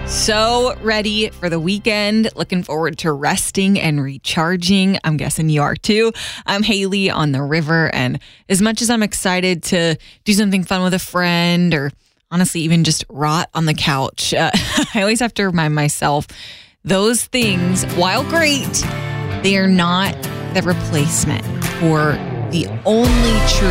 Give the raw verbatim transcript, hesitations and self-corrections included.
So ready for the weekend. Looking forward to resting and recharging. I'm guessing you are too. I'm Haley on the river. And as much as I'm excited to do something fun with a friend or honestly even just rot on the couch, uh, I always have to remind myself those things, while great, they are not the replacement for the only true